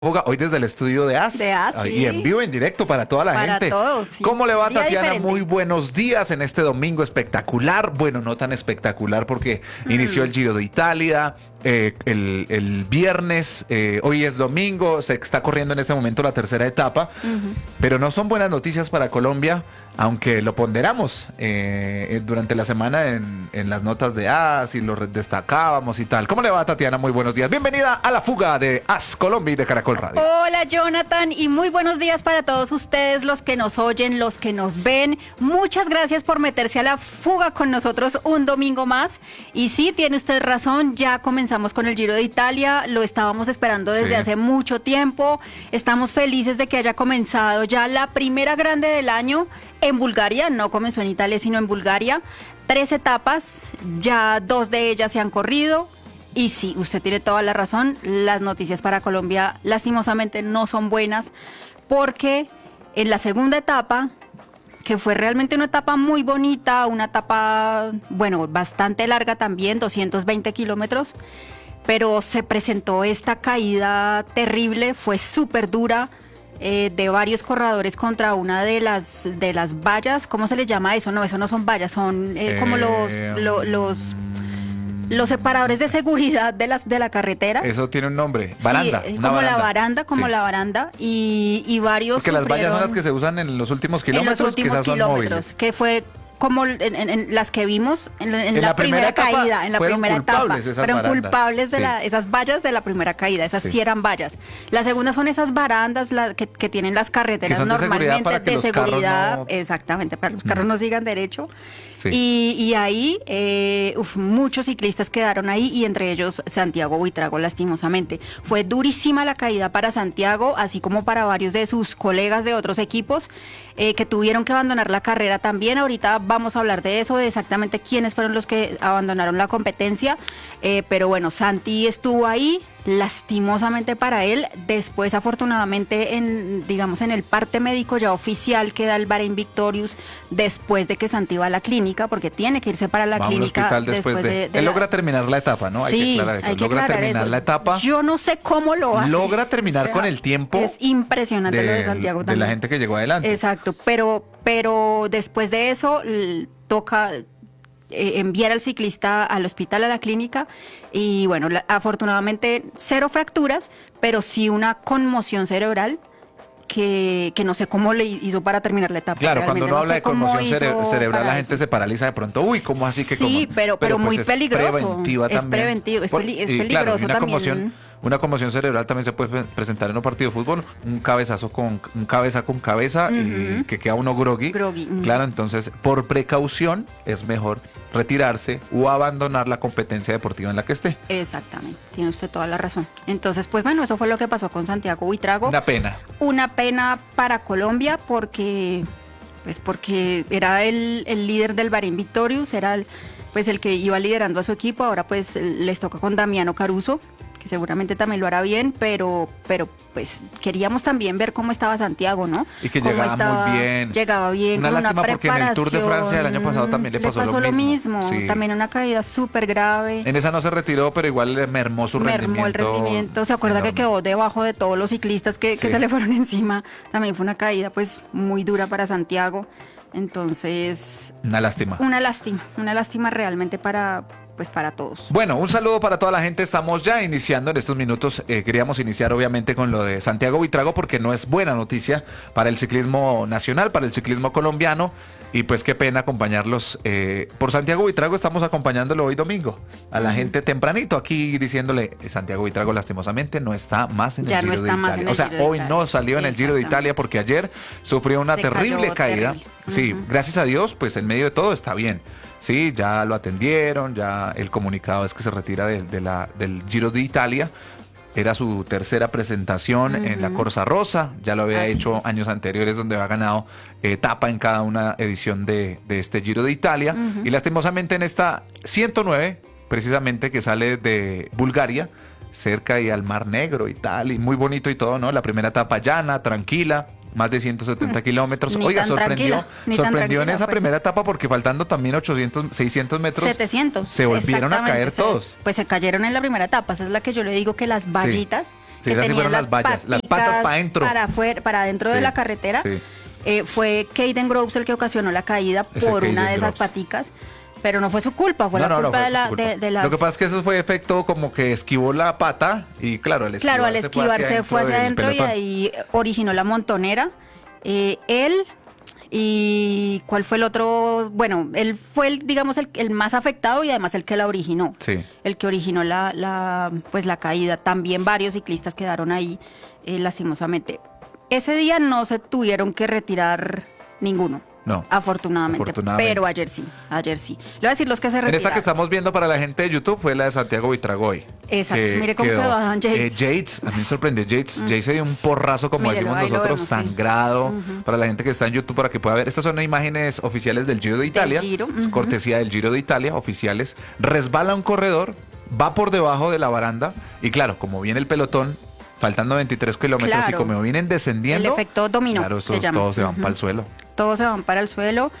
Hoy desde el estudio de AS, Sí. y en vivo, en directo para toda la gente. Todos, sí. ¿Cómo le va, Día Tatiana? diferente. Muy buenos días en este domingo espectacular. Bueno, no tan espectacular porque inició el Giro de Italia el viernes, hoy es domingo, se está corriendo en este momento la tercera etapa, pero no son buenas noticias para Colombia, aunque lo ponderamos durante la semana en las notas de AS y lo destacábamos y tal. ¿Cómo le va, Tatiana? Muy buenos días. Bienvenida a la fuga de AS Colombia y de Caracol Radio. Hola, Jonathan, y muy buenos días para todos ustedes, los que nos oyen, los que nos ven. Muchas gracias por meterse a la fuga con nosotros un domingo más. Y sí, tiene usted razón, ya comenzamos con el Giro de Italia, lo estábamos esperando desde hace mucho tiempo. Estamos felices de que haya comenzado ya la primera grande del año en Bulgaria, no comenzó en Italia, sino en Bulgaria. 3 etapas, ya 2 de ellas se han corrido. Y sí, usted tiene toda la razón, las noticias para Colombia lastimosamente no son buenas, porque en la segunda etapa, que fue realmente una etapa muy bonita, una etapa, bueno, bastante larga también, 220 kilómetros, pero se presentó esta caída terrible, fue súper dura, de varios corredores contra una de las vallas. ¿Cómo se les llama eso? No, eso no son vallas, son como los separadores de seguridad de la carretera. Eso tiene un nombre, baranda. Sí, una como baranda. la baranda, como Sí. la baranda, y varios Porque las vallas son las sufrieron que se usan en los últimos en kilómetros, los últimos quizás son kilómetros, móviles. que fue como en las que vimos en la primera primera etapa caída, en la fueron primera etapa, culpables esas fueron barandas. culpables de Sí. esas vallas de la primera caída, esas Sí. sí eran vallas. La segunda son esas barandas que tienen las carreteras Que son de seguridad normalmente para que los carros seguridad, no- exactamente, para los carros no sigan derecho. Sí. Y ahí muchos ciclistas quedaron ahí, y entre ellos Santiago Buitrago, lastimosamente. Fue durísima la caída para Santiago, así como para varios de sus colegas de otros equipos que tuvieron que abandonar la carrera también. Ahorita vamos a hablar de eso, de exactamente quiénes fueron los que abandonaron la competencia. Pero bueno, Santi estuvo ahí, lastimosamente para él. Después, afortunadamente, en el parte médico ya oficial que da el Bahrein Victorious, después de que Santi va a la clínica, porque tiene que irse para la Va a un clínica hospital después de de él la- logra terminar la etapa, ¿no? Hay que Sí, aclarar eso. hay que Logra aclarar terminar eso. la etapa. Yo no sé cómo lo hace. Logra terminar con el tiempo Es impresionante lo de Santiago de también. la gente que llegó adelante. Exacto, pero después de eso toca enviar al ciclista al hospital, a la clínica, y bueno, afortunadamente 0 fracturas, pero sí una conmoción cerebral que no sé cómo le hizo para terminar la etapa. Claro, cuando realmente. uno No habla sé de cómo conmoción hizo cerebral, para la gente eso. se paraliza de pronto. Uy, ¿cómo así que Sí, como? pero muy pues peligroso. Preventiva Es también. preventivo, es Y peligroso claro, también. una conmoción cerebral también se puede presentar en un partido de fútbol, un cabeza con cabeza, y que queda uno groggy. Claro, entonces por precaución es mejor retirarse o abandonar la competencia deportiva en la que esté. Exactamente, tiene usted toda la razón. Entonces, pues bueno, eso fue lo que pasó con Santiago Buitrago. Una pena. Una pena para Colombia porque era el líder del Bahrein Victorious, era el que iba liderando a su equipo. Ahora pues les toca con Damiano Caruso, que seguramente también lo hará bien, pero pues queríamos también ver cómo estaba Santiago, ¿no? Y que Cómo llegaba muy bien. Llegaba bien, Una con una lástima porque en el Tour de Francia del año pasado también le pasó lo mismo. Sí. También una caída súper grave. En esa no se retiró, pero igual le mermó su rendimiento. El rendimiento. Se acuerda enorme. que quedó debajo de todos los ciclistas que Sí. se le fueron encima. También fue una caída pues muy dura para Santiago. Entonces, Una lástima. una lástima realmente para todos. Bueno, un saludo para toda la gente. Estamos ya iniciando en estos minutos. Queríamos iniciar obviamente con lo de Santiago Buitrago porque no es buena noticia para el ciclismo nacional, para el ciclismo colombiano. Y pues qué pena acompañarlos. Por Santiago Buitrago estamos acompañándolo hoy domingo. A la gente tempranito aquí diciéndole, Santiago Buitrago lastimosamente no está más en el Ya no Giro de está más Italia. en el O sea, Giro de hoy Italia. no salió en el Giro de Exactamente. Italia porque ayer sufrió una Se terrible cayó caída. terrible. Sí, gracias a Dios, pues en medio de todo está bien. Sí, ya lo atendieron, ya el comunicado es que se retira del Giro de Italia. Era su tercera presentación en la Corsa Rosa, ya lo había Así hecho es. años anteriores donde había ganado etapa en cada una edición de este Giro de Italia. Y lastimosamente en esta 109, precisamente que sale de Bulgaria, cerca y al Mar Negro y tal, y muy bonito y todo, ¿no? La primera etapa llana, tranquila, más de 170 kilómetros. Ni Oiga, tan tranquila, ni tan sorprendió en tranquila esa fue. primera etapa porque faltando también 600 metros. 700. Se volvieron a exactamente, caer todos. Pues se cayeron en la primera etapa. Esa es la que yo le digo que las vallitas. Sí, que esas sí tenían fueron las vallas. Las patas paticas para adentro. Para afuera, para adentro de Sí, la carretera. sí. Fue Caden Groves el que ocasionó la caída Ese por Caden una de esas Groves. paticas. Pero no fue su culpa, fue la culpa fue de, su culpa. de las... Lo que pasa es que eso fue efecto como que esquivó la pata y claro, al esquivar se fue hacia adentro y ahí originó la montonera. Él y ¿cuál fue el otro? Bueno, él fue digamos el más afectado y además el que la originó. Sí. El que originó pues la caída. También varios ciclistas quedaron ahí lastimosamente. Ese día no se tuvieron que retirar ninguno. No. Afortunadamente. Pero ayer sí. Le voy a decir los que se retiraron. En esta que estamos viendo para la gente de YouTube fue la de Santiago Buitragoy. Exacto. Mire cómo quedó Yates. Yates, a mí me sorprendió. Yates se dio un porrazo, como Mírelo, decimos ahí lo nosotros, vemos, sangrado. Para la gente que está en YouTube para que pueda ver. Estas son imágenes oficiales del Giro de Italia. Giro, Es cortesía del Giro de Italia, oficiales. Resbala un corredor, va por debajo de la baranda y claro, como viene el pelotón, faltando 23 kilómetros y Claro. como vienen descendiendo. El efecto dominó. Claro, se llama. todos se van para el suelo. Todos se van para el suelo.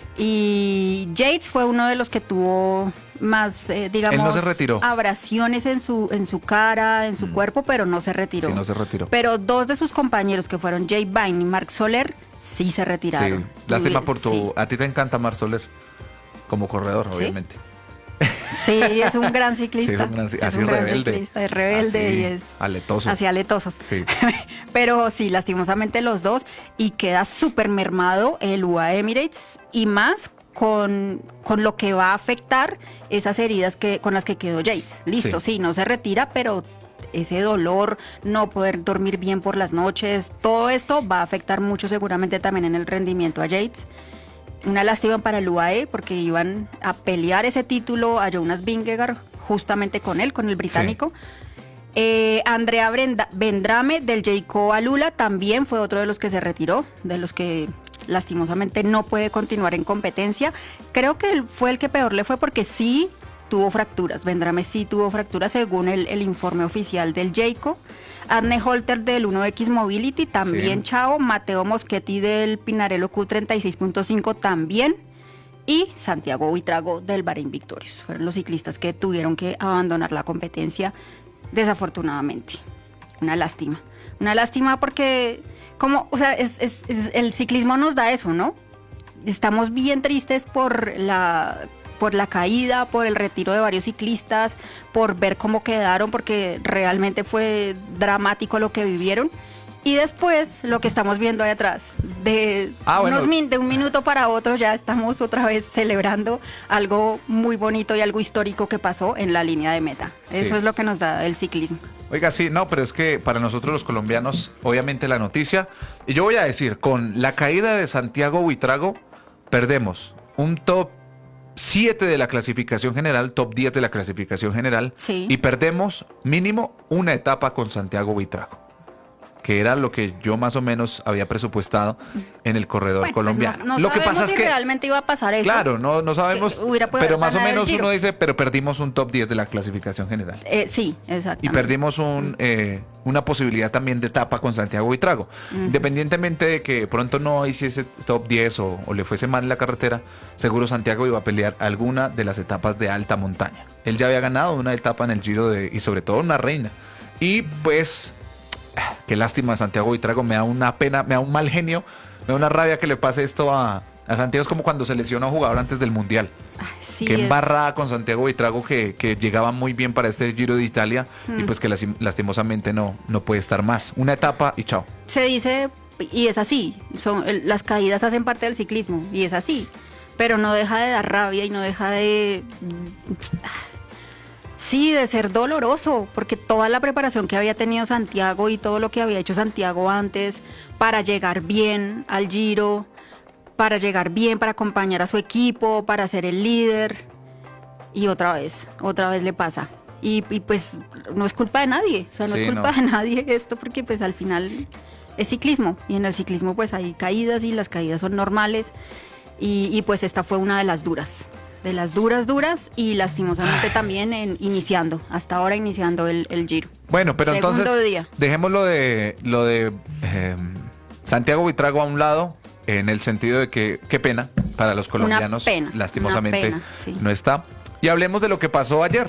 Y Yates fue uno de los que tuvo más, digamos, Él no se retiró. abrasiones en su cara, en su cuerpo, pero no se retiró. Sí, no se retiró. Pero dos de sus compañeros, que fueron Jay Vine y Mark Soler, sí se retiraron. Sí, lástima por tu... Sí. A ti te encanta Marc Soler como corredor, ¿Sí? obviamente. Sí, es un gran ciclista. Sí, es un gran, es un gran ciclista, es rebelde así, y es aletoso. así aletosos. Sí. Pero sí, lastimosamente los dos, y queda súper mermado el UAE Emirates y más con lo que va a afectar esas heridas con las que quedó Yates. Listo, sí, no se retira, pero ese dolor, no poder dormir bien por las noches, todo esto va a afectar mucho seguramente también en el rendimiento a Yates. Una lástima para el UAE porque iban a pelear ese título a Jonas Vingegaard justamente con él, con el británico. Andrea Vendrame del Jayco Alula también fue otro de los que se retiró, de los que lastimosamente no puede continuar en competencia. Creo que fue el que peor le fue porque sí tuvo fracturas. Vendrame sí tuvo fracturas según el informe oficial del Jayco. Adne Holter del 1X Mobility también, sí. Chao. Mateo Moschetti del Pinarello Q36.5 también. Y Santiago Buitrago del Bahrein Victorious. Fueron los ciclistas que tuvieron que abandonar la competencia, desafortunadamente. Una lástima. Una lástima porque, el ciclismo nos da eso, ¿no? Estamos bien tristes por la caída, por el retiro de varios ciclistas, por ver cómo quedaron, porque realmente fue dramático lo que vivieron. Y después, lo que estamos viendo ahí atrás, de un minuto para otro ya estamos otra vez celebrando algo muy bonito y algo histórico que pasó en la línea de meta. Sí. Eso es lo que nos da el ciclismo. Oiga, sí, no, pero es que para nosotros los colombianos, obviamente la noticia, y yo voy a decir, con la caída de Santiago Buitrago, perdemos un top 7 de la clasificación general, top 10 de la clasificación general, sí. Y perdemos mínimo una etapa con Santiago Buitrago, que era lo que yo más o menos había presupuestado en el corredor colombiano. Pues no lo que sabemos pasa es si que realmente iba a pasar eso. Claro, no sabemos, pero más o menos uno dice, pero perdimos un top 10 de la clasificación general. Sí, exacto. Y perdimos una posibilidad también de etapa con Santiago Buitrago. Independientemente de que pronto no hiciese top 10 o le fuese mal en la carretera, seguro Santiago iba a pelear alguna de las etapas de alta montaña. Él ya había ganado una etapa en el Giro y sobre todo una reina. Y pues... Qué lástima, Santiago Buitrago, me da una pena, me da un mal genio, me da una rabia que le pase esto a Santiago. Es como cuando se lesiona a un jugador antes del Mundial. Sí, qué embarrada con Santiago Buitrago que llegaba muy bien para este Giro de Italia y pues que lastimosamente no puede estar más. Una etapa y chao. Se dice, y es así, las caídas hacen parte del ciclismo y es así, pero no deja de dar rabia y no deja de... Sí, de ser doloroso, porque toda la preparación que había tenido Santiago y todo lo que había hecho Santiago antes para llegar bien al Giro, para llegar bien, para acompañar a su equipo, para ser el líder, y otra vez le pasa. Y pues no es culpa de nadie, o sea, no es culpa de nadie esto, porque pues al final es ciclismo, y en el ciclismo pues hay caídas y las caídas son normales, y pues esta fue una de las duras. De las duras y lastimosamente también hasta ahora iniciando el Giro. Bueno, pero Segundo entonces día. dejemos lo de Santiago Buitrago a un lado, en el sentido de que, qué pena para los colombianos, lastimosamente una pena, sí. no está. Y hablemos de lo que pasó ayer,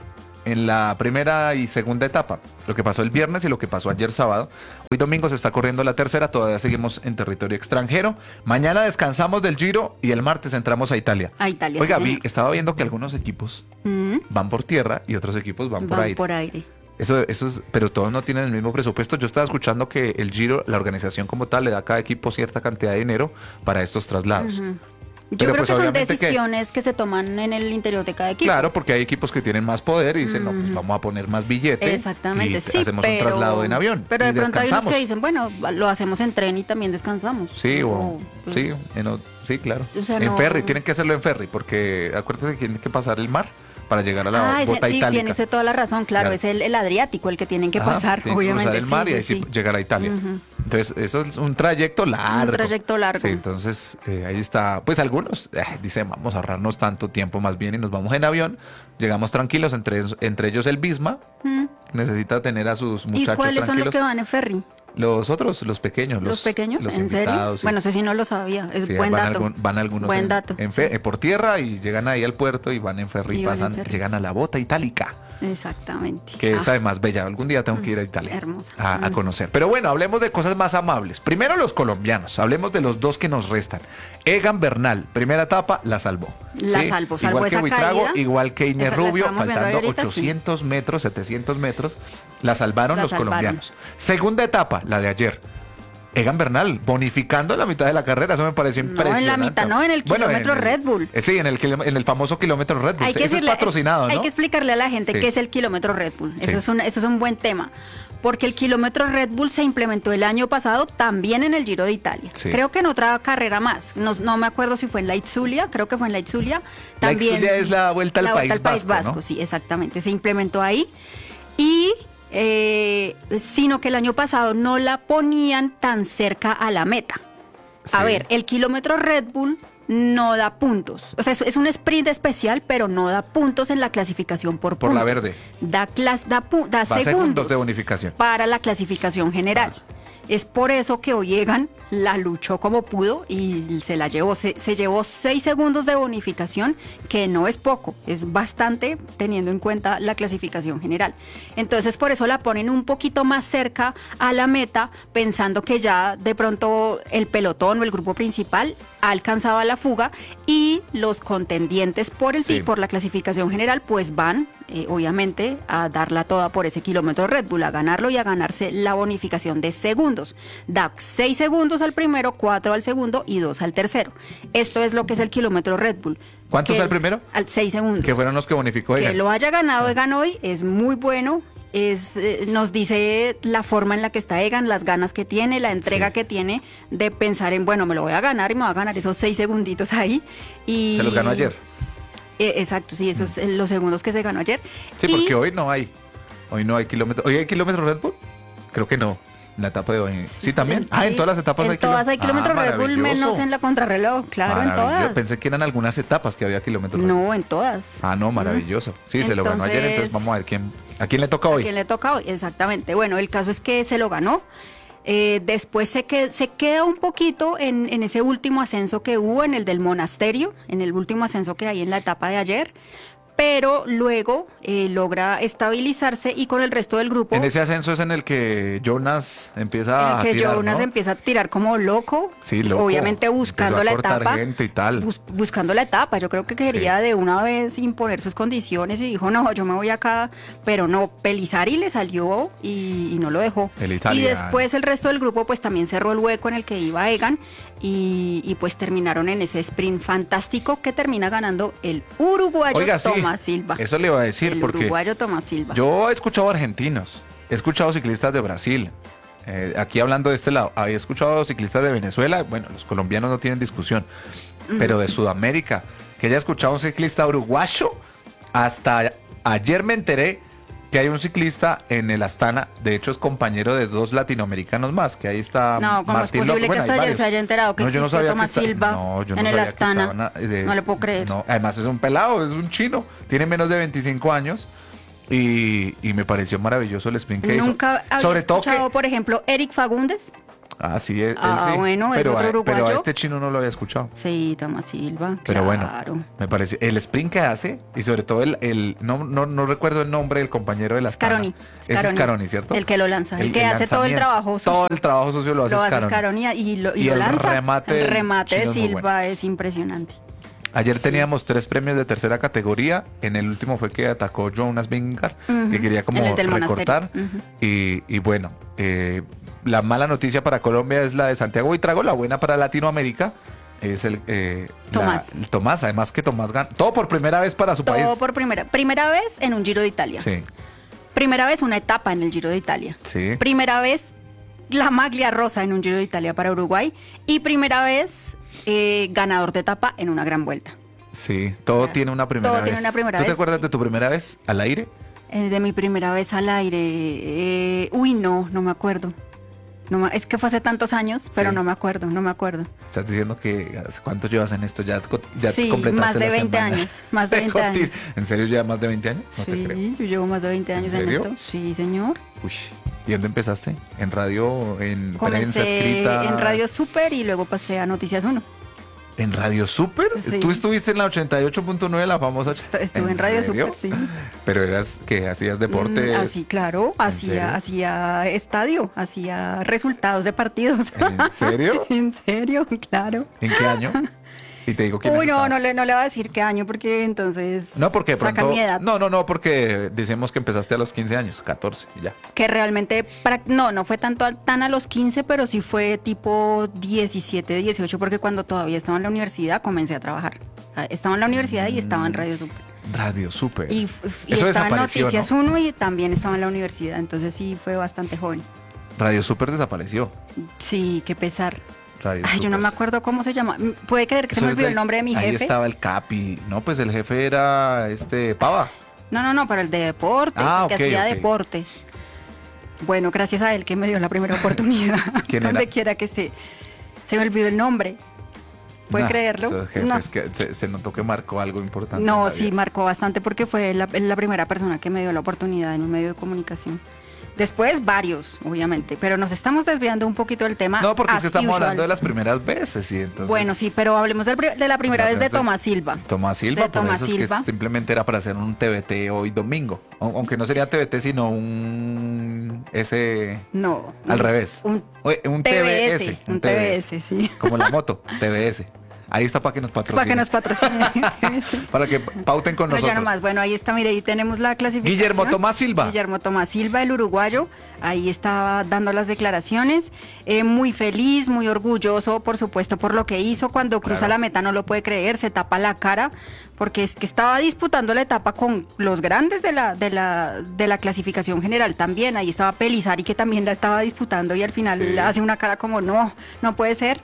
en la primera y segunda etapa, lo que pasó el viernes y lo que pasó ayer sábado. Hoy domingo se está corriendo la tercera, todavía seguimos en territorio extranjero. Mañana descansamos del Giro y el martes entramos a Italia. A Italia. Oiga, sí. estaba viendo que algunos equipos van por tierra y otros equipos van por aire. Por aire. Eso es, pero todos no tienen el mismo presupuesto. Yo estaba escuchando que el Giro, la organización como tal, le da a cada equipo cierta cantidad de dinero para estos traslados. Yo Pero creo pues que son obviamente decisiones que se toman en el interior de cada equipo. Claro, porque hay equipos que tienen más poder y dicen, no, pues vamos a poner más billete. Exactamente, y sí, hacemos un traslado en avión. Pero y de pronto hay unos descansamos. que dicen, bueno, lo hacemos en tren y también descansamos. Sí, pues, sí, sí, claro. O sea, en no- ferry, tienen que hacerlo en ferry, porque acuérdate que tienen que pasar el mar para llegar a la bota sí, itálica. tiene usted toda la razón, claro, Claro. es el Adriático el que tienen que Ajá, pasar, tienen que obviamente. cruzar el mar sí, y ahí sí llegar a Italia. Entonces, eso es un trayecto largo. Un trayecto largo. Sí, entonces ahí está. Pues algunos dicen, vamos a ahorrarnos tanto tiempo más bien y nos vamos en avión. Llegamos tranquilos, entre ellos el Bisma. Necesita tener a sus ¿Y muchachos cuáles son los tranquilos. que van en ferry? Los otros, los pequeños. ¿Los pequeños? Los ¿En serio? invitados, sí. Bueno, eso sí no lo sabía, es Sí, buen van, dato. van algunos Buen dato. por tierra y llegan ahí al puerto y van en ferry Y y van en pasan, ferry. llegan a la bota itálica, Exactamente. que es además bella. Algún día tengo que ir a Italia hermosa. a conocer. Pero bueno, hablemos de cosas más amables. Primero los colombianos, hablemos de los dos que nos restan. Egan Bernal, primera etapa, la salvó. La salvó igual que esa Buitrago, caída. igual que Inés Esa la Rubio, estábamos viendo faltando ahorita, sí. 800 metros, 700 metros, la salvaron La los salvaron. colombianos. Segunda etapa, la de ayer. Egan Bernal, bonificando la mitad de la carrera, eso me pareció No, impresionante. en la mitad, no, en el kilómetro Red Bull. Sí, en el famoso kilómetro Red Bull. Hay que Ese es decirle- patrocinado, ¿no? Hay que explicarle a la gente Sí. qué es el kilómetro Red Bull. Sí. Eso es un buen tema. Porque el kilómetro Red Bull se implementó el año pasado también en el Giro de Italia. Sí. Creo que en otra carrera más. No me acuerdo si fue en la Itzulia, creo que fue en la Itzulia. La Itzulia es la vuelta al País Vasco, ¿no? Sí, exactamente. Se implementó ahí. Y sino que el año pasado no la ponían tan cerca a la meta. A Sí. ver, el kilómetro Red Bull no da puntos. O sea, es un sprint especial, pero no da puntos en la clasificación por Por la puntos. verde. Da Va segundos de bonificación. para la clasificación general. Es por eso que hoy Egan la luchó como pudo y se la llevó. Se llevó 6 segundos de bonificación, que no es poco, es bastante teniendo en cuenta la clasificación general. Entonces por eso la ponen un poquito más cerca a la meta, pensando que ya de pronto el pelotón o el grupo principal ha alcanzado la fuga y los contendientes por Sí. por la clasificación general pues van obviamente a darla toda por ese kilómetro Red Bull, a ganarlo y a ganarse la bonificación de segundos. Da 6 segundos al primero, 4 al segundo y 2 al tercero. Esto es lo que es el kilómetro Red Bull. ¿Cuántos Que- al primero? Al 6 segundos. Que fueron los que bonificó Que Egan. lo haya ganado Egan hoy es muy bueno. Nos dice la forma en la que está Egan, las ganas que tiene, la entrega Sí. que tiene de pensar en, bueno, me lo voy a ganar y me voy a ganar esos 6 segunditos ahí. Y, Se los ganó ayer. Exacto, sí, esos los segundos que se ganó ayer. Sí, Y- porque hoy no hay. Hoy no hay kilómetros. ¿Hoy hay kilómetros Red Bull? Creo que no. En la etapa de hoy. Sí, también. Sí, en todas las etapas en hay todas hay kilómetros Red Bull, maravilloso. menos en la contrarreloj, claro, en Maravilloso. todas. Pensé que eran algunas etapas que había kilómetros Red Bull. No, en todas. Ah, no, maravilloso. Sí, se lo ganó ayer, entonces Entonces- vamos a ver a quién le toca ¿A hoy. quién le toca hoy? Exactamente. Bueno, el caso es que se lo ganó. Después se queda un poquito en ese último ascenso que hubo, en el del monasterio, en el último ascenso que hay en la etapa de ayer, pero luego logra estabilizarse y con el resto del grupo. En ese ascenso es en el que Jonas empieza en a el que tirar, Jonas ¿no? empieza a tirar como loco, Sí, loco. obviamente buscando Empezó a la cortar etapa, gente y tal. buscando la etapa. Yo creo que quería Sí. de una vez imponer sus condiciones y dijo, no, yo me voy acá, pero no, Pelizari le salió y no lo dejó. El Y italiano. después el resto del grupo pues también cerró el hueco en el que iba Egan y pues terminaron en ese sprint fantástico que termina ganando el uruguayo Oiga, sí, Tomás Silva. eso le iba a decir, el porque uruguayo Tomás Silva. yo he escuchado argentinos, he escuchado ciclistas de Brasil, aquí hablando de este lado, había escuchado ciclistas de Venezuela, bueno, los colombianos no tienen discusión, pero de Sudamérica, que haya escuchado un ciclista uruguayo, hasta ayer me enteré que hay un ciclista en el Astana, de hecho es compañero de 2 latinoamericanos más, que ahí está No, ¿cómo Martín es posible López, que hasta hay ayer varios. se haya enterado que No, yo no existe sabía que Tomás está- Silva no, yo no en el sabía que Astana? estaban, No le puedo creer. no, además es un pelado, es un chino, tiene menos de 25 años y me pareció maravilloso el sprint que hizo. Nunca había Sobre todo escuchado, que, por ejemplo, Eric Fagundes. Ah, sí, él Ah, sí. bueno, es otro pero uruguayo. a este chino no lo había escuchado. Sí, Tomás Silva, Pero claro. bueno, me parece, el sprint que hace, y sobre todo no recuerdo el nombre del compañero de la Scaroni. Es Scaroni, ¿cierto? El que lo lanza, el que hace todo el lanzamiento. trabajo sucio. Todo el trabajo sucio lo hace Scaroni. Scaroni y lo el lanza. remate El del remate de chino es muy Silva bueno. es impresionante. Ayer Sí. teníamos 3 premios de tercera categoría. En el último fue que atacó Jonas Vingegaard, Ujú. que quería como En el del recortar. monasterio. Ujú. Y bueno, la mala noticia para Colombia es la de Santiago Buitrago. La buena para Latinoamérica es Tomás. Tomás. Además que Tomás gana. Todo por primera vez para su país. Todo por primera vez en un Giro de Italia. Sí, Primera vez una etapa en el Giro de Italia. sí. Primera vez la maglia rosa en un Giro de Italia para Uruguay. Y primera vez ganador de etapa en una gran vuelta. Sí, todo O sea, tiene una primera todo vez. tiene una primera ¿Tú te vez. acuerdas de tu primera vez al aire? De mi primera vez al aire. No me acuerdo. Es que fue hace tantos años, pero Sí. no me acuerdo. Estás diciendo que ¿hace cuánto llevas en esto? Ya Sí, completaste más de la 20 semana. años, más de 20 años. ¿En serio ya más de 20 años? No te creo. Sí, yo llevo más de 20 años ¿En en serio? esto. Sí, señor. Uy, ¿y dónde empezaste? ¿En radio, en prensa Comencé escrita? en Radio Super y luego pasé a Noticias 1. ¿En Radio Super? Sí. ¿Tú estuviste en la 88.9, la famosa? Estuve en Radio serio? Super, sí. Pero eras que hacías deportes. Así, claro, serio? hacía estadio, hacía resultados de partidos. ¿En serio? En serio, claro. ¿En qué año? Y te digo quién Uy, no le voy a decir qué año porque entonces No, porque de sacan pronto. mi edad. No, porque decimos que empezaste a los 15 años, 14, y ya. Que realmente, no fue tan a los 15, pero sí fue tipo 17, 18, porque cuando todavía estaba en la universidad comencé a trabajar. Estaba en la universidad y estaba en Radio Super. Radio Super. Y Eso estaba en desapareció, Noticias ¿no? 1 y también estaba en la universidad, entonces sí fue bastante joven. Radio Super desapareció. Sí, qué pesar. Radio Ay, yo Super. no me acuerdo cómo se llama. ¿Puede creer que se Eso me es olvidó del- el nombre de mi Ahí jefe? estaba el Capi. No, pues el jefe era Pava. No, pero el de deportes, Ah, el que ok, hacía ok. deportes. Bueno, gracias a él que me dio la primera oportunidad. ¿Quién Donde era? quiera que esté. Se me olvidó el nombre. ¿Puede Nah, creerlo? esos jefes que se notó que marcó algo importante. en No, la sí, vida. marcó bastante porque fue la primera persona que me dio la oportunidad en un medio de comunicación. Después varios, obviamente, pero nos estamos desviando un poquito del tema. No, porque es as que estamos usual. hablando de las primeras veces, y entonces. Bueno, sí, pero hablemos de la primera vez de Entonces, Tomás Silva. Tomás Silva, De por Tomás eso es Silva. que simplemente era para hacer un TBT hoy domingo. Aunque no sería TBT, sino un No. al revés. Un Oye, un TBS. TBS. Un TBS, sí. Como la moto, TBS. Ahí está para que nos patrocinen. Para que nos patrocine. Para que pauten con Pero nosotros. ya nomás, bueno, ahí está, mire, ahí tenemos la clasificación. Guillermo Tomás Silva. Guillermo Tomás Silva, el uruguayo, ahí estaba dando las declaraciones, muy feliz, muy orgulloso, por supuesto, por lo que hizo. Cuando cruza Claro. la meta no lo puede creer, se tapa la cara, porque es que estaba disputando la etapa con los grandes de la clasificación general también. Ahí estaba Pelizari, que también la estaba disputando, y al final Sí. hace una cara como, no puede ser.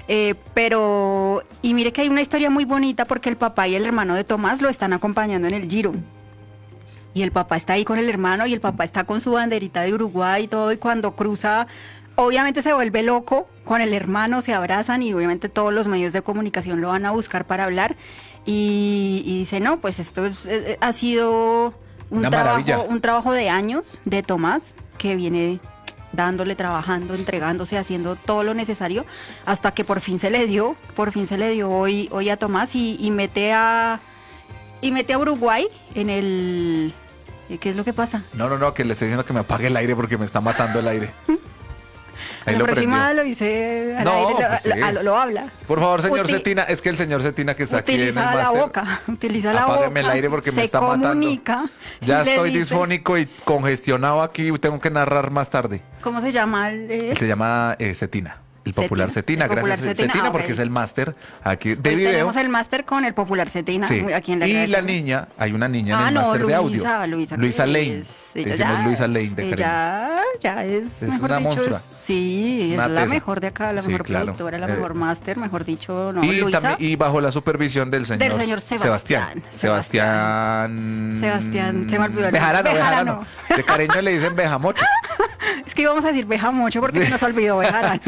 Y mire que hay una historia muy bonita porque el papá y el hermano de Tomás lo están acompañando en el Giro. Y el papá está ahí con el hermano y el papá está con su banderita de Uruguay y todo. Y cuando cruza, obviamente se vuelve loco con el hermano, se abrazan y obviamente todos los medios de comunicación lo van a buscar para hablar. Y dice, no, pues esto ha sido Una maravilla. un trabajo de años de Tomás que viene dándole, trabajando, entregándose, haciendo todo lo necesario, hasta que por fin se le dio hoy a Tomás y mete a Uruguay en el... ¿Qué es lo que pasa? No, que le estoy diciendo que me apague el aire porque me está matando el aire. Ahí La lo próxima prendió. lo hice al No, aire, pues sí. lo habla. Por favor, señor Uti- Cetina, es que el señor Cetina que está aquí en el Utiliza la máster, boca, utiliza la boca. apágueme el aire porque me se está matando. comunica. Ya y le estoy dice- disfónico y congestionado aquí, tengo que narrar más tarde. ¿Cómo se llama? Se llama Cetina, el popular Cetina, El popular gracias Cetina, Cetina ok. porque es el máster aquí de Hoy video. tenemos el máster con el popular Cetina, Sí. a quien le Y la agradecemos. niña, hay una niña en Ah, el no, máster de audio. Luisa Luisa que Lane. es- Te ella decimos ya- Luisa Lane de cariño. ya es Es mejor una dicho, monstrua. sí, Es es una la tesa. mejor de acá, la Sí, mejor claro. productora, la mejor máster, mejor dicho, no, Y, Luisa. también, y bajo la supervisión del señor, Sebastián. Sebastián. Sebastián, se me olvidó el Bejarano, nombre. Bejarano. De cariño le dicen Bejamocho. Es que íbamos a decir Bejamocho porque se nos olvidó Bejarano, entonces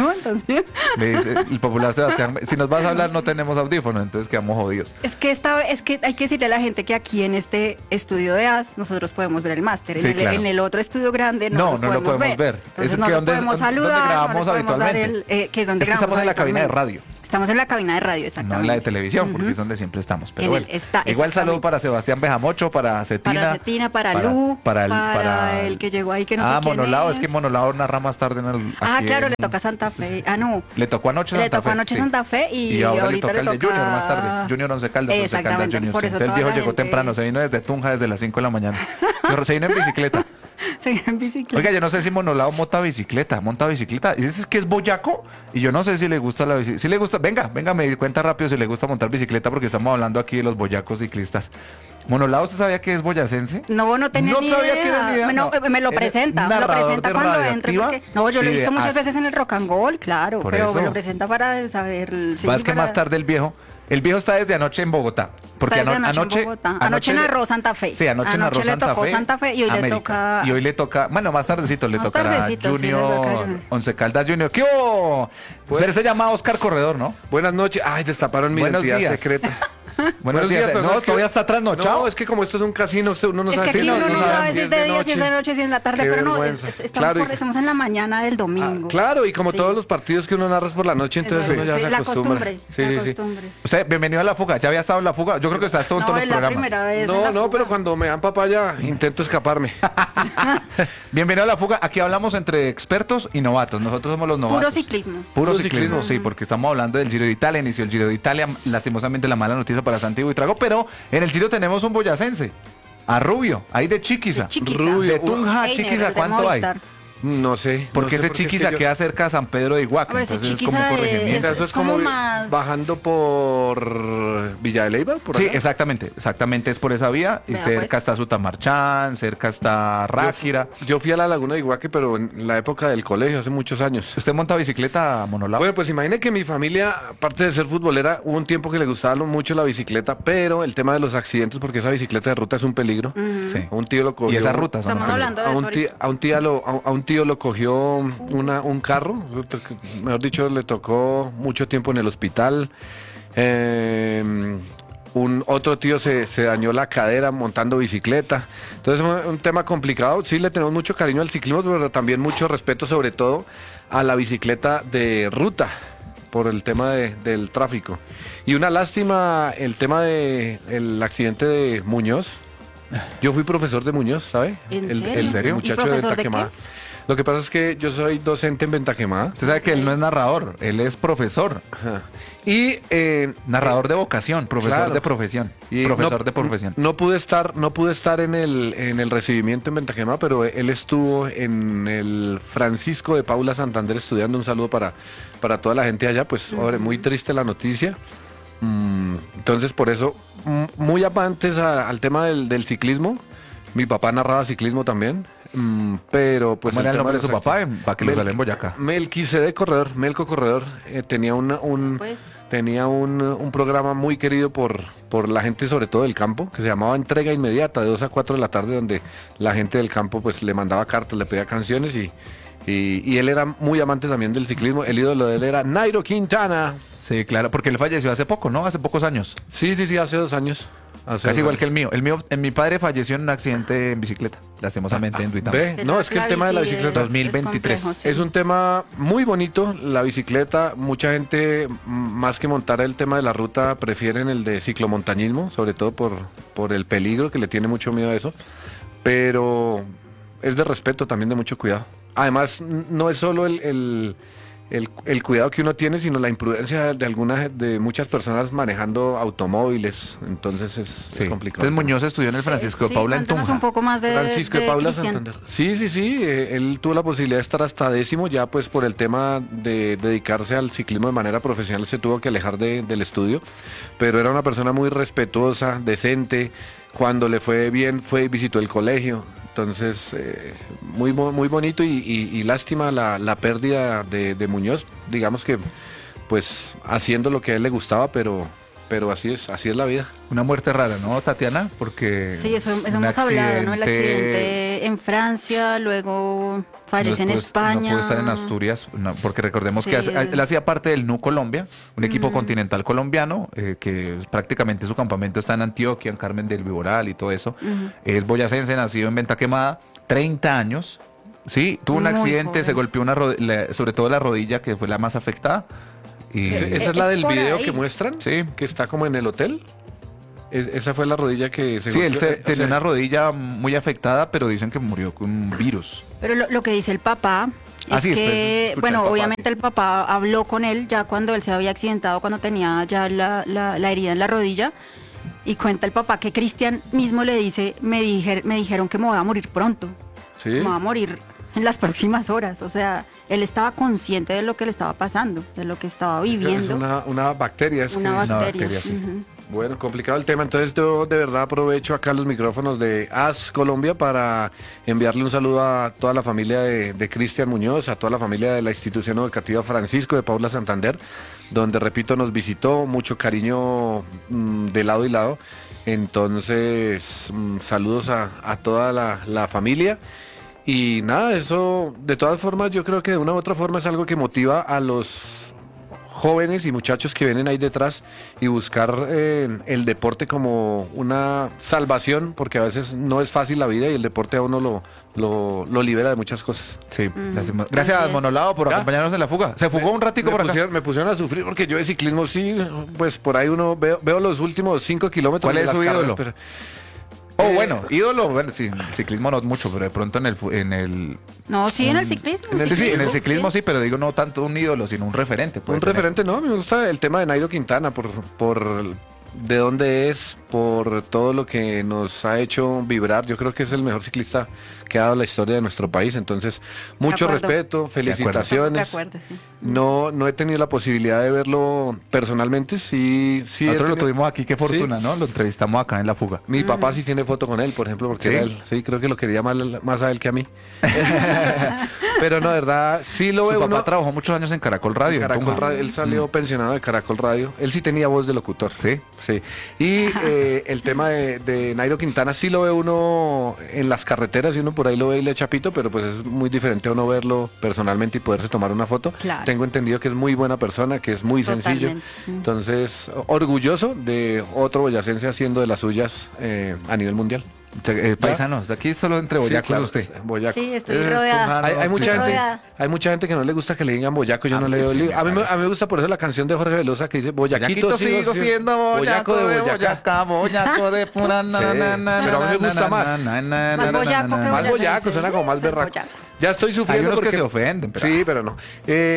Le dice el popular Sebastián, si nos vas a hablar no tenemos audífono, entonces quedamos jodidos. Es que hay que decirle a la gente que aquí en este estudio de AS nosotros podemos ver el máster. Sí, claro. En el otro estudio grande no lo podemos ver. Entonces Es no que nos podemos saludar, ¿dónde grabamos no les podemos dar habitualmente? que es donde Es que estamos en la cabina de habitualmente. radio. Estamos en la cabina de radio, No exactamente. en la de televisión, porque es donde siempre estamos. Pero En bueno, el- está, igual saludo exactamente. para Sebastián Bejamocho, para Cetina. Para Cetina, para Lu, para el que llegó ahí que no sé quién Monolao, es es. que Monolao narra más tarde en el... Ah, aquí claro, en- le toca Santa Fe. Ah, no. Le tocó anoche Le Santa tocó Fe. anoche sí. Santa Fe y ahora le ahorita toca el de toca- Junior más tarde. Junior Once Caldas, Once Caldas Exactamente, Junior. por sí. eso Entonces el toda viejo la llegó gente- temprano, se vino desde Tunja desde las 5 de la mañana. Pero se vino en bicicleta. Sí, en bicicleta. Oiga, yo no sé si Monolao monta bicicleta. Y dices que es boyaco y yo no sé si le gusta la bicicleta. Si le gusta, venga, me cuenta rápido si le gusta montar bicicleta porque estamos hablando aquí de los boyacos ciclistas. Monolao, ¿usted sabía que es boyacense? No tenía No ni sabía idea. que era ni idea, No, no. me lo Eres presenta narrador de cuando entre. Radioactiva Porque, no, yo lo he y de visto muchas As. veces en el Rock and Roll, claro, Por pero eso. me lo presenta para saber. Sí, Más que para- más tarde el viejo está desde anoche en Bogotá. Porque Está desde anoche, en Bogotá. Anoche narró Santa Fe. Sí, anoche narró le Santa tocó Fe. Santa Fe y hoy América. le toca. Y hoy le toca, bueno, más tardecito le Más tocará tardecito, sí, le toca a Junior, Junior. Once Caldas Junior. ¿Qué hubo? Usted se llama Oscar Corredor, ¿no? Buenas noches. Ay, destaparon mi Buenos identidad días. secreta. Buenos días. pero No, es que- todavía está trasnochado. No, es que como esto es un casino, uno no Es sabe que aquí si uno no sabe si si es de día, si es de noche, si es en la tarde, Qué pero no, vergüenza. estamos, estamos en la mañana del domingo. Claro, y como Sí. todos los partidos que uno narra es por la noche, entonces Exacto. uno ya Sí, se la acostumbra. costumbre. Sí, la sí, sí. costumbre. Usted, bienvenido a La Fuga. ¿Ya había estado en La Fuga? Yo creo que está en todos No, los es la programas. primera vez. en No, la no, fuga. pero cuando me dan papaya intento escaparme. Bienvenido a La Fuga. Aquí hablamos entre expertos y novatos. Nosotros somos los novatos. Puro ciclismo. Puro Puro ciclismo, ciclismo. sí, porque estamos hablando del Giro de Italia. Inició el Giro de Italia. Lastimosamente la mala noticia para Santiago y Trago. Pero en el Giro tenemos un boyacense. A Rubio, ahí de Chiquiza. De Chiquiza. Rubio. De Tunja a Einer, Chiquiza, el de ¿cuánto hay? Movistar. No sé. Porque no sé, ese Chiquiza es que yo- queda cerca a San Pedro de Iguaca. A ver, ese Entonces es Chiquiza como O corregimiento. sea, eso es es como como más- bajando por Villa de Leyva, por Sí, acá. exactamente es por esa vía. Y Vea, cerca pues. está Sutamarchán, cerca está Ráquira. Yo fui a la Laguna de Iguaque, pero en la época del colegio, hace muchos años. ¿Usted monta bicicleta, Monolao? Bueno, pues imagine que mi familia, aparte de ser futbolera, hubo un tiempo que le gustaba mucho la bicicleta, pero el tema de los accidentes, porque esa bicicleta de ruta es un peligro. Sí. A un tío lo cogió. Y esas rutas son Estamos un hablando de A eso un, tío, ahorita. a un tío lo cogió un carro, mejor dicho, le tocó mucho tiempo en el hospital. Un otro tío se dañó la cadera montando bicicleta. Entonces fue un tema complicado. Sí le tenemos mucho cariño al ciclismo, pero también mucho respeto sobre todo a la bicicleta de ruta por el tema del tráfico. Y una lástima el tema del accidente de Muñoz. Yo fui profesor de Muñoz, ¿sabe? ¿En El, serio? el ¿En serio? muchacho ¿Y de profesor Venta de Quemada. qué? Lo que pasa es que yo soy docente en Venta Quemada. Usted sabe que él no es narrador, él es profesor. Ajá. Y Narrador de vocación, profesor claro. de profesión. Y Profesor no- de profesión. No pude estar en el recibimiento en Ventaquema, pero él estuvo en el Francisco de Paula Santander estudiando. Un saludo para toda la gente allá. Pues ahora, muy triste la noticia. Entonces, por eso, muy amantes al tema del ciclismo. Mi papá narraba ciclismo también. Pero pues ¿Cómo era el tema nombre de su los papá? accidentes- Para que lo salen en Boyacá. Melquisede Corredor, Melco Corredor, tenía Pues. tenía un programa muy querido por la gente, sobre todo del campo, que se llamaba Entrega Inmediata, de 2 a 4 de la tarde, donde la gente del campo pues le mandaba cartas, le pedía canciones y él era muy amante también del ciclismo. El ídolo de él era Nairo Quintana. Sí, claro, porque él falleció hace poco, ¿no? Hace pocos años. Sí, hace 2 años. Casi igual que el mío. Mi padre falleció en un accidente en bicicleta, lastimosamente en Duitama. Ve, no, es que el tema de la bicicleta 2023. es un tema muy bonito, la bicicleta. Mucha gente, más que montar el tema de la ruta, prefieren el de ciclomontañismo, sobre todo por el peligro, que le tiene mucho miedo a eso. Pero es de respeto, también de mucho cuidado. Además, no es solo el cuidado que uno tiene, sino la imprudencia de muchas personas manejando automóviles. Entonces es Sí. complicado. Entonces Muñoz estudió en el Francisco de Paula en cuéntanos Tunja. un poco más de Francisco de Paula Cristian. Santander. Sí, él tuvo la posibilidad de estar hasta 10º, ya pues por el tema de dedicarse al ciclismo de manera profesional se tuvo que alejar del estudio, pero era una persona muy respetuosa, decente. Cuando le fue bien visitó el colegio. Entonces, muy bonito y lástima la pérdida de Muñoz. Digamos que pues haciendo lo que a él le gustaba, pero pero así es la vida. Una muerte rara, ¿no, Tatiana? Porque Sí, eso un hemos hablado, ¿no? El accidente en Francia, luego fallece en España. No pudo estar en Asturias, no, porque recordemos Sí, que él hacía parte del NU Colombia, un equipo continental colombiano, que prácticamente su campamento está en Antioquia, en Carmen del Viboral y todo eso. Es boyacense, nacido en Venta Quemada, 30 años. Sí, tuvo un Muy accidente, joven. se golpeó sobre todo la rodilla, que fue la más afectada. Y, Esa es la Es del por video ahí. que muestran, Sí. que está como en el hotel. Esa fue la rodilla que se sí, él golpeó. tenía una rodilla muy afectada, pero dicen que murió con un virus. Pero lo que dice el papá es Sí, después que, escucha bueno, al papá, obviamente sí. el papá habló con él ya cuando él se había accidentado, cuando tenía ya la herida en la rodilla, y cuenta el papá que Cristian mismo le dice, me dijeron que me voy a morir pronto, Sí. me voy a morir en las próximas horas. O sea, él estaba consciente de lo que le estaba pasando, de lo que estaba Es viviendo. una bacteria. Es Una que- bacteria. bacteria, sí. Ujú. Bueno, complicado el tema. Entonces yo de verdad aprovecho acá los micrófonos de AS Colombia para enviarle un saludo a toda la familia de Cristian Muñoz, a toda la familia de la institución educativa Francisco de Paula Santander, donde, repito, nos visitó, mucho cariño de lado y lado. Entonces, saludos a toda la familia. Y nada, eso de todas formas yo creo que de una u otra forma es algo que motiva a los jóvenes y muchachos que vienen ahí detrás y buscar el deporte como una salvación, porque a veces no es fácil la vida y el deporte a uno lo libera de muchas cosas. Sí, Así gracias es. Monolao por ¿Ya? acompañarnos en la fuga. Se fugó un ratico por acá. Me pusieron a sufrir porque yo de ciclismo sí, pues por ahí uno veo los últimos 5 kilómetros. ¿Cuál de es las su carreras, ídolo? pero- Bueno, ídolo, bueno, sí, en el ciclismo no mucho, pero de pronto en el No, sí, en el ciclismo. sí, en el ciclismo sí, pero digo no tanto un ídolo, sino un referente. puede Un tener. referente, no, me gusta el tema de Nairo Quintana por de dónde es, por todo lo que nos ha hecho vibrar. Yo creo que es el mejor ciclista que ha dado la historia de nuestro país. Entonces, mucho acuerdo. respeto, felicitaciones. De acuerdo, sí. No he tenido la posibilidad de verlo personalmente, sí. he Nosotros lo tenido- tuvimos aquí, qué fortuna, Sí. ¿no? Lo entrevistamos acá en la fuga. Mi papá sí tiene foto con él, por ejemplo, porque ¿Sí? era él. Sí, creo que lo quería más a él que a mí. Pero no, de verdad, sí lo Su veo papá uno. trabajó muchos años en Caracol Radio. en Caracol Tunja. Radio, él salió pensionado de Caracol Radio. Él sí tenía voz de locutor. Sí. Sí. Y el tema de Nairo Quintana sí lo ve uno en las carreteras y uno por ahí lo ve y le echa pito, pero pues es muy diferente uno verlo personalmente y poderse tomar una foto. Claro. Tengo entendido que es muy buena persona, que es muy sencillo. Totalmente. Entonces, orgulloso de otro boyacense haciendo de las suyas a nivel mundial. Paisanos, aquí solo entre boyacos Sí, claro, usted. boyaco. Sí, estoy Es rodeada. tunjano. Hay mucha Sí, gente, rodeada. hay mucha gente que no le gusta que le digan boyaco, yo A no mí le sí doy. me A mí parece. me gusta por eso la canción de Jorge Velosa que dice boyaquito, Boyaquito sigo siendo boyaco de Boyacá, boyaco de pura Sí, pero a mí me gusta más. Más boyaco que Más boyacense. boyaco, suena como más Ser berraco. boyaco. Ya estoy sufriendo. Hay unos que porque- se ofenden, pero- Sí, pero no.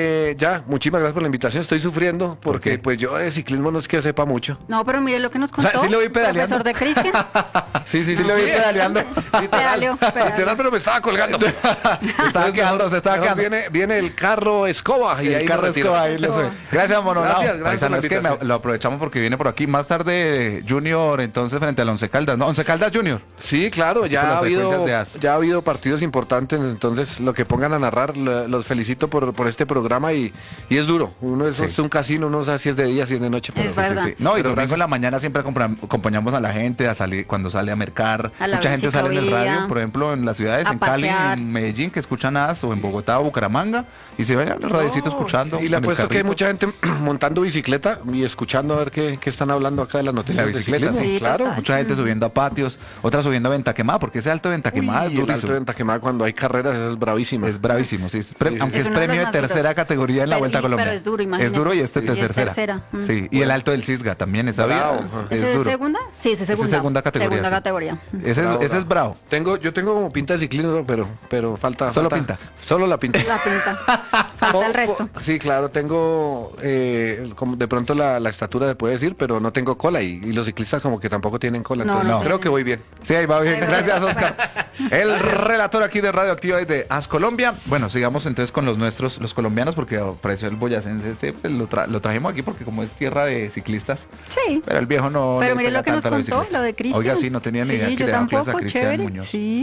Ya, muchísimas gracias por la invitación. Estoy sufriendo porque qué? pues yo de ciclismo no es que sepa mucho. No, pero mire lo que nos O sea, contó. sí lo vi pedaleando. Profesor de Cristian. Sí, Sí lo vi pedaleando. Pedaleó, pedaleó. Literal, pero me estaba colgando. Se estaba quedando, se estaba Mejor quedando. Viene el carro escoba y ahí El me carro retiro. Escobar, ahí lo soy. Gracias, Monolao. Gracias Paisano, por la es que invitación. lo aprovechamos porque viene por aquí. Más tarde, Junior, entonces, frente al Once Caldas. No, Once Caldas Junior. Sí, claro, por las frecuencias de AS. ya ha habido partidos importantes, entonces lo que pongan a narrar, los felicito por este programa y es duro. Uno es Sí. un casino, uno no sabe si es de día, si es de noche. Pero Es verdad. No, y Pero domingo gracias. en la mañana siempre acompañamos a la gente a salir cuando sale a mercar. A la Mucha gente sale en el ciclovía. radio, por ejemplo, en las ciudades, A en Cali, pasear. en Medellín, que escuchan AS, o en Bogotá o Bucaramanga, y se vayan al radiocito escuchando. Y le en el apuesto que hay carrito. mucha gente montando bicicleta y escuchando a ver qué están hablando acá de las noticias La de bicicleta, ciclismo. sí. Claro. Total. Mucha gente subiendo a patios, otra subiendo a Venta Quemada, porque ese alto de Venta Quemada es Uy, el alto durísimo. de Venta Quemada cuando hay carreras, eso es bravísimo. Es bravísimo, sí. Aunque Es es uno de premio los de más tercera duros. categoría en la Pero Vuelta a sí, Colombia. pero es duro, Es imagínese. duro y este Y de es tercera. tercera. Sí, y el alto del Cisga también, esa vía Bravo. es ¿Ese es duro. segunda? Sí, ese es segunda. segunda categoría, Segunda sí. categoría. Ese es bravo. Yo tengo como pinta de ciclismo, pero falta. Solo falta- pinta. Solo la pinta. La pinta. Falta el resto. Sí, claro, tengo como de pronto la estatura se puede decir, pero no tengo cola y los ciclistas como que tampoco tienen cola. No, Entonces no creo tienen. que voy bien. Sí, ahí va bien. Ahí va Gracias, bien. Oscar. El relator aquí de Radioactiva desde AS Colombia. Bueno, sigamos entonces con los nuestros, los colombianos, porque apareció el boyacense pues, lo trajimos aquí porque como es tierra de ciclistas, Sí. pero el viejo no Pero le mire pega lo que nos tanto a la contó, bicicleta. lo de Cristian. Oiga, sí, no tenía ni idea Sí, que yo le daban clases a tampoco, Cristian chévere. Muñoz. Sí.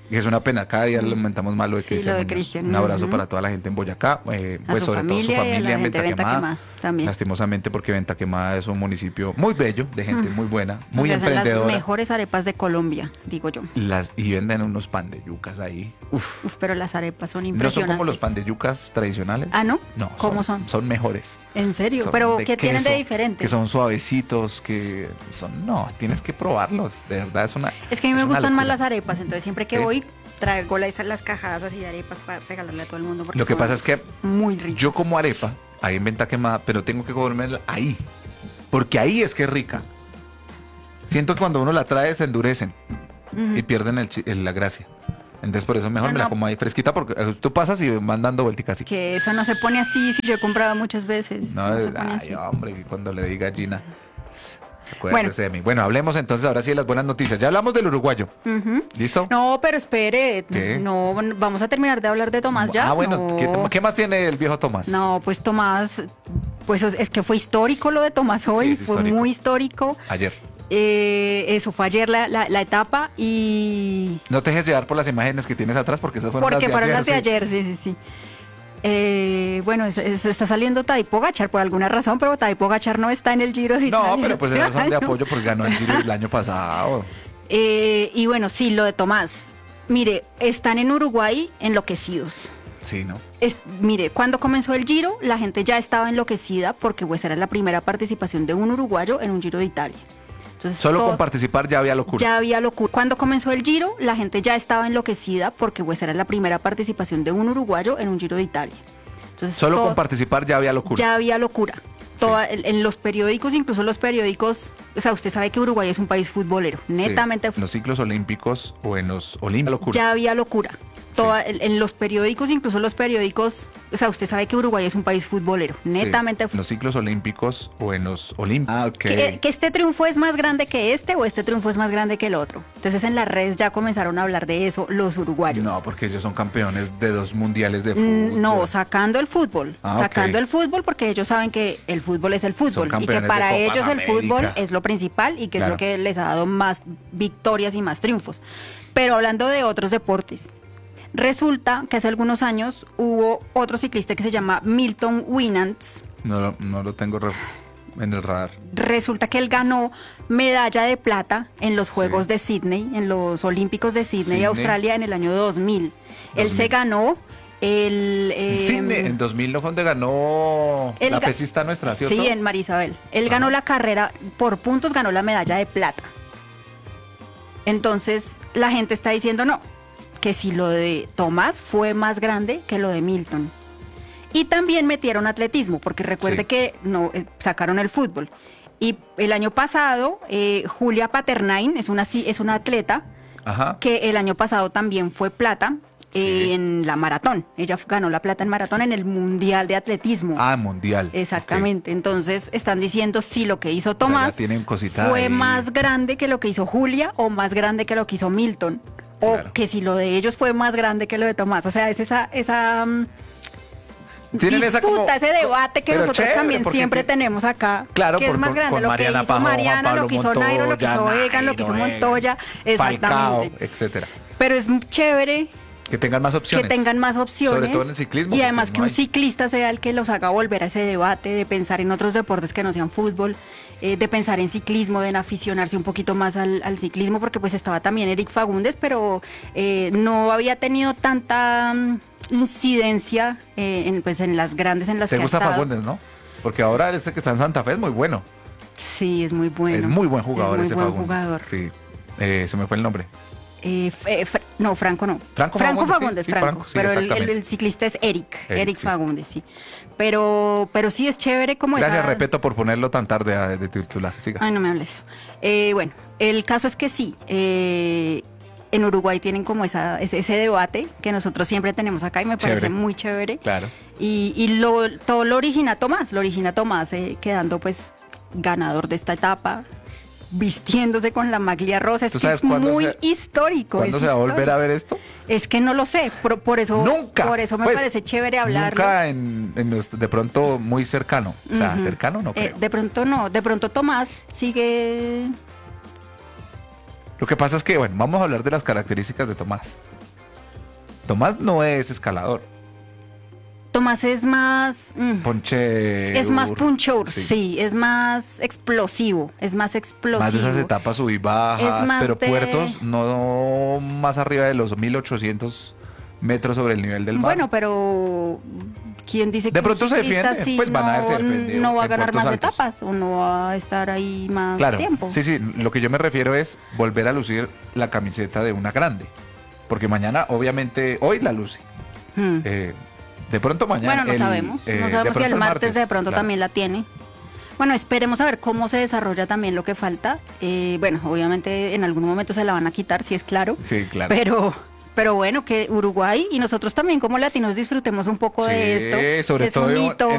Y es una pena, cada día lamentamos más lo de Sí, Cristian lo de Muñoz. Cristian, Un abrazo ujú. para toda la gente en Boyacá, pues su sobre todo su familia y a la familia en gente de Venta Venta Quemada. Quemada también. Lastimosamente porque Venta Quemada es un municipio muy bello, de gente muy buena, muy Donde hacen las emprendedora. mejores arepas de Colombia, digo yo. Y venden unos pan de yucas ahí. Uf. Uf, pero las arepas son No son impresionantes. como los pan de yucas tradicionales. Ah, ¿no? No, ¿Cómo son? Son mejores. ¿En serio? Son ¿Pero de qué tienen de queso, diferente? Que son suavecitos, que son... No, tienes que probarlos. De verdad, es una... Es que a mí me es una gustan más locura. las arepas, entonces siempre que Sí. voy traigo las cajadas así de arepas para regalarle a todo el mundo. Porque Lo que son pasa es que muy ricas. Yo como arepa, ahí en Venta Quemada, pero tengo que comérmela ahí. Porque ahí es que es rica. Siento que cuando uno la trae se endurecen Ujú. y pierden la gracia. Entonces por eso mejor No, me la no. como ahí fresquita porque tú pasas y van dando vuelticas así. Que eso no se pone así, si yo he comprado muchas veces. No, se pone ay, así. hombre, y cuando le diga a Gina, acuérdese de mí. Bueno, hablemos entonces ahora sí de las buenas noticias. Ya hablamos del uruguayo. Ujú. ¿Listo? No, pero espere, ¿Qué? no, vamos a terminar de hablar de Tomás ya. Ah, bueno, No. ¿qué más tiene el viejo Tomás? No, pues Tomás, pues es que fue histórico lo de Tomás hoy, es fue histórico. muy histórico. Ayer. Eso fue ayer la etapa y... No te dejes llevar por las imágenes que tienes atrás porque esas fueron Porque las de fueron ayer. las de sí. ayer, sí, sí, sí. Bueno, está saliendo Tadej Pogačar por alguna razón, pero Tadej Pogačar no está en el Giro de Italia. No, pero pues esas son de año. apoyo porque ganó el Giro el año pasado. Y bueno, sí, lo de Tomás. Mire, están en Uruguay enloquecidos. Sí, ¿no? Mire, cuando comenzó el Giro, la gente ya estaba enloquecida porque pues era la primera participación de un uruguayo en un Giro de Italia. Entonces, Solo todo- con participar ya había locura. ya había locura. Cuando comenzó el Giro, la gente ya estaba enloquecida porque pues era la primera participación de un uruguayo en un Giro de Italia. Entonces, Solo todo- con participar ya había locura. ya había locura. En los periódicos, incluso los periódicos, o sea, usted sabe que Uruguay es un país futbolero, Sí. netamente En los ciclos olímpicos o en los olímpicos. Locura. ya había locura. En los periódicos, incluso los periódicos, o sea, usted sabe que Uruguay es un país futbolero, netamente Sí. En los ciclos olímpicos o en los olímpicos. Ah, ok. que este triunfo es más grande que este o este triunfo es más grande que el otro. Entonces en las redes ya comenzaron a hablar de eso los uruguayos. No, porque ellos son campeones de 2 mundiales de fútbol. No, sacando el fútbol. Ah, sacando ok. el fútbol porque ellos saben que el fútbol es el fútbol y que campeones de para Copas ellos el América. fútbol es lo principal y que es Claro. lo que les ha dado más victorias y más triunfos. Pero hablando de otros deportes, resulta que hace algunos años hubo otro ciclista que se llama Milton Winans. No lo tengo en el radar. Resulta que él ganó medalla de plata en los Juegos Sí. de Sydney, en los Olímpicos de Sydney, Sydney. Australia, en el año 2000. Él 2000. se ganó el... En Sydney, en 2000 no fue donde ganó Él la ga- pesista nuestra, ¿cierto? Sí, en Marisabel. Él ganó Ajá. la carrera por puntos, ganó la medalla de plata. Entonces, la gente está diciendo no, que si lo de Tomás fue más grande que lo de Milton. Y también metieron atletismo, porque recuerde Sí. que no sacaron el fútbol. Y el año pasado, Julia Paternain es una atleta Ajá. que el año pasado también fue plata Sí. en la maratón. Ella ganó la plata en maratón en el Mundial de Atletismo. Ah, mundial. Exactamente. Entonces están diciendo si lo que hizo O sea, Tomás ya tienen cosita fue ahí. más grande que lo que hizo Julia o más grande que lo que hizo Milton. O Claro. que si lo de ellos fue más grande que lo de Tomás. O sea, es esa Tienen esa disputa, como- ese debate que pero nosotros chévere, también porque siempre tiene- tenemos acá. Claro, que es más grande con lo Mariana que hizo Pajón, Juan Mariana, Pablo lo que hizo Nairo, lo que hizo Montoya, Egan, lo que hizo Nairo, Montoya. Falcao, Exactamente. etcétera. Pero es chévere Que tengan más opciones. que tengan más opciones. Sobre todo en el ciclismo. Y porque además no que un hay. ciclista sea el que los haga volver a ese debate, de pensar en otros deportes que no sean fútbol, de pensar en ciclismo, de aficionarse un poquito más al ciclismo, porque pues estaba también Eric Fagundes, pero no había tenido tanta incidencia pues en las grandes en las ¿Te que gusta ha estado. Fagundes, no? Porque ahora ese que está en Santa Fe es muy bueno. Sí, es muy bueno. Es muy buen jugador Es muy ese buen Fagundes. jugador. Sí. Se me fue el nombre. No, Franco no. Franco Fagundes, Fagundes, sí, Franco. Franco, sí, pero exactamente. el ciclista es Eric Sí. Fagundes, sí. Pero sí es chévere como Gracias, esa... respeto por ponerlo tan tarde de titular. Siga. Ay, no me hables. Bueno, el caso es que sí, en Uruguay tienen como ese debate que nosotros siempre tenemos acá y me parece Chévere. muy chévere. Claro. Y todo lo origina Tomás, quedando pues ganador de esta etapa, vistiéndose con la maglia rosa. Es ¿Tú que sabes es cuándo muy se- histórico. ¿Cuándo es se va a volver histórico. a ver esto? Es que no lo sé, por eso, Nunca. Por eso me Pues, parece chévere hablarlo. Nunca de pronto muy cercano. O sea, Ujú. cercano no creo. De pronto no, de pronto Tomás sigue... Lo que pasa es que, bueno, vamos a hablar de las características de Tomás. Tomás no es escalador. Tomás es más... Ponche. es más puncheur, sí, es más explosivo, es más explosivo. Más de esas etapas subí bajas, Es más pero de- puertos no más arriba de los 1800 metros sobre el nivel del mar. Bueno, pero ¿quién dice De que pronto un se ciclista defiende, así pues van a ver, se defiende no va a en ganar puertos más altos. etapas o no va a estar ahí más Claro, tiempo? sí, lo que yo me refiero es volver a lucir la camiseta de una grande. Porque mañana, obviamente, hoy la luce. Hmm. De pronto mañana. Bueno, no sabemos. de No sabemos si pronto el martes de pronto claro. también la tiene. Bueno, esperemos a ver cómo se desarrolla también lo que falta. Bueno, obviamente en algún momento se la van a quitar, si es claro. Sí, claro. Pero bueno, que Uruguay y nosotros también como latinos disfrutemos un poco de Sí, esto. sobre es todo un hito.